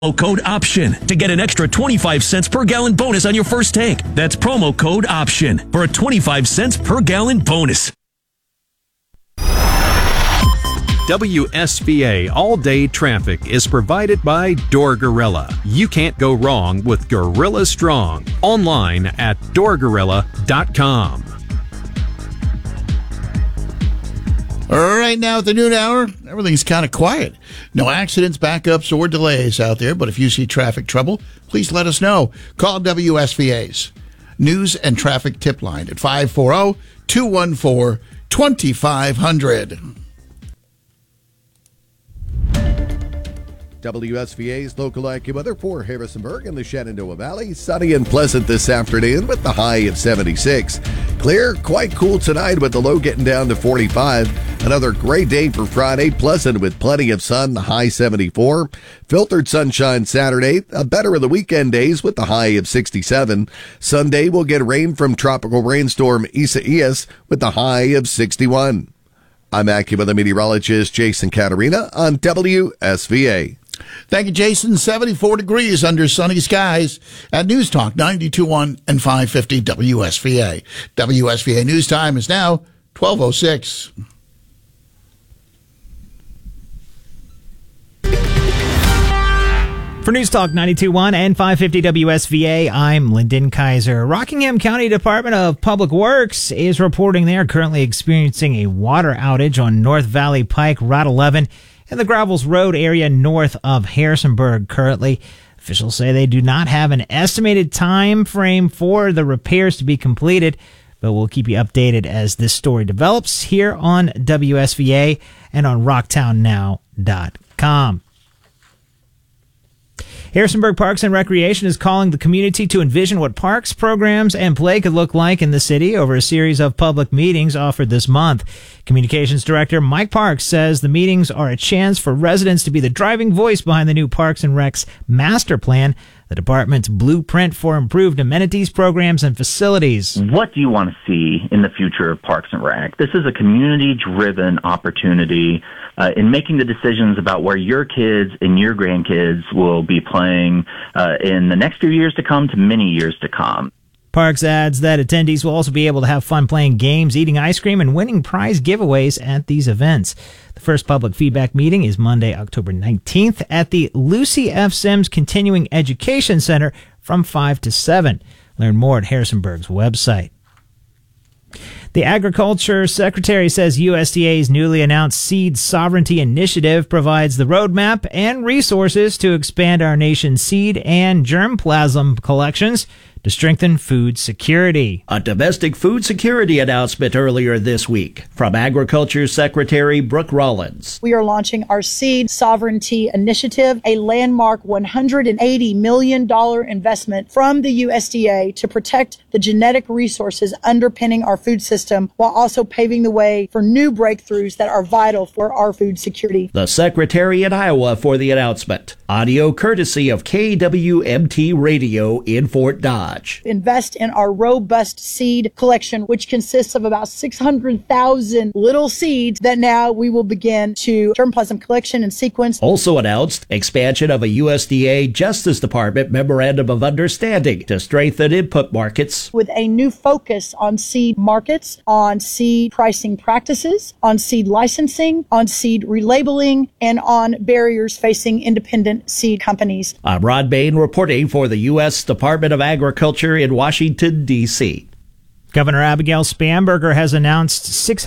code OPTION to get an extra 25 cents per gallon bonus on your first tank. That's promo code OPTION for a 25 cents per gallon bonus. WSVA all-day traffic is provided by Door Gorilla. You can't go wrong with Gorilla Strong. Online at doorgorilla.com. Right now at the noon hour, everything's kind of quiet. No accidents, backups, or delays out there, but if you see traffic trouble, please let us know. Call WSVA's News and Traffic Tip Line at 540-214-2500. WSVA's local AccuWeather for Harrisonburg and the Shenandoah Valley. Sunny and pleasant this afternoon with the high of 76. Clear, quite cool tonight with the low getting down to 45. Another great day for Friday, pleasant with plenty of sun, the high 74. Filtered sunshine Saturday, better of the weekend days with the high of 67. Sunday will get rain from tropical rainstorm Isaias with the high of 61. I'm AccuWeather meteorologist Jason Caterina on WSVA. Thank you, Jason. 74 degrees under sunny skies at News Talk 92.1 and 550 WSVA. WSVA News Time is now 12:06. For News Talk 92.1 and 550 WSVA, I'm Lyndon Kaiser. Rockingham County Department of Public Works is reporting they are currently experiencing a water outage on North Valley Pike, Route 11, in the Gravels Road area north of Harrisonburg currently. Officials say they do not have an estimated time frame for the repairs to be completed, but we'll keep you updated as this story develops here on WSVA and on rocktownnow.com. Harrisonburg Parks and Recreation is calling the community to envision what parks, programs, and play could look like in the city over a series of public meetings offered this month. Communications Director Mike Parks says the meetings are a chance for residents to be the driving voice behind the new Parks and Rec's master plan, the department's blueprint for improved amenities, programs, and facilities. What do you want to see in the future of Parks and Rec? This is a community-driven opportunity in making the decisions about where your kids and your grandkids will be playing in the next few years to come to many years to come. Parks adds that attendees will also be able to have fun playing games, eating ice cream, and winning prize giveaways at these events. The first public feedback meeting is Monday, October 19th at the Lucy F. Sims Continuing Education Center from 5 to 7. Learn more at Harrisonburg's website. The Agriculture Secretary says USDA's newly announced Seed Sovereignty Initiative provides the roadmap and resources to expand our nation's seed and germplasm collections to strengthen food security. A domestic food security announcement earlier this week from Agriculture Secretary Brooke Rollins. We are launching our Seed Sovereignty Initiative, a landmark $180 million investment from the USDA to protect the genetic resources underpinning our food system while also paving the way for new breakthroughs that are vital for our food security. The Secretary in Iowa for the announcement. Audio courtesy of KWMT Radio in Fort Dodge. Invest in our robust seed collection, which consists of about 600,000 little seeds that now we will begin to germplasm collection and sequence. Also announced expansion of a USDA Justice Department Memorandum of Understanding to strengthen input markets. With a new focus on seed markets, on seed pricing practices, on seed licensing, on seed relabeling, and on barriers facing independent seed companies. I'm Rod Bain reporting for the U.S. Department of Agriculture in Washington, D.C. Governor Abigail Spanberger has announced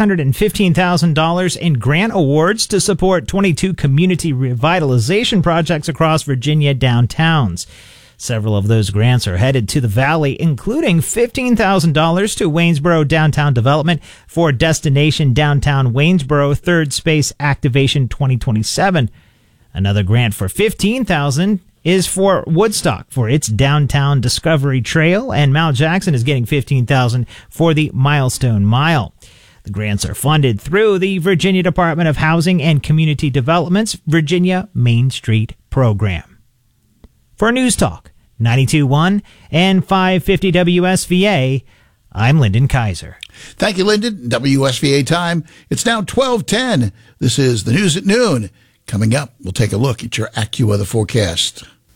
$615,000 in grant awards to support 22 community revitalization projects across Virginia downtowns. Several of those grants are headed to the Valley, including $15,000 to Waynesboro Downtown Development for Destination Downtown Waynesboro Third Space Activation 2027. Another grant for $15,000 is for Woodstock for its Downtown Discovery Trail, and Mount Jackson is getting $15,000 for the Milestone Mile. The grants are funded through the Virginia Department of Housing and Community Development's Virginia Main Street program. For News Talk 92.1 and 550 WSVA, I'm Lyndon Kaiser. Thank you, Lyndon. WSVA time. It's now 12:10. This is the news at noon. Coming up, we'll take a look at your AccuWeather forecast.